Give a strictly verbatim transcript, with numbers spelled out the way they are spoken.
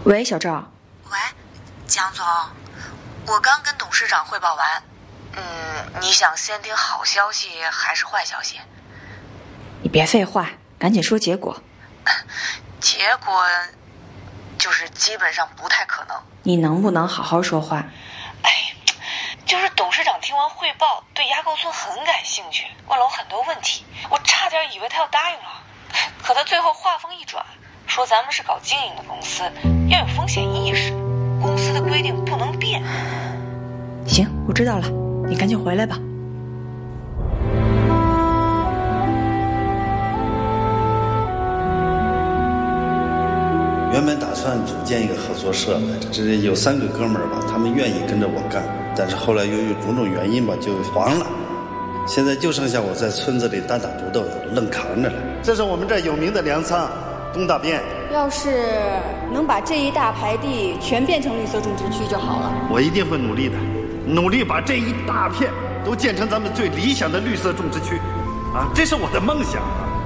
喂，小赵。 喂，江总，我刚跟董事长汇报完。嗯，你想先听好消息还是坏消息？ 你别废话，赶紧说结果。 结果就是基本上不太可能。 你能不能好好说话？ 哎，就是董事长听完汇报对牙膏村很感兴趣，问了我很多问题，我差点以为他要答应了，可他最后话锋一转，说咱们是搞经营的公司，要有风险意识，公司的规定不能变。 行，我知道了，你赶紧回来吧。 原本打算组建一个合作社来着，这有三个哥们儿吧，他们愿意跟着我干，但是后来由于种种原因吧，就黄了。现在就剩下我在村子里单打独斗，愣扛着了。这是我们这有名的粮仓东大边， 要是能把这一大排地全变成绿色种植区就好了。 我一定会努力的，努力把这一大片都建成咱们最理想的绿色种植区，啊，这是我的梦想啊。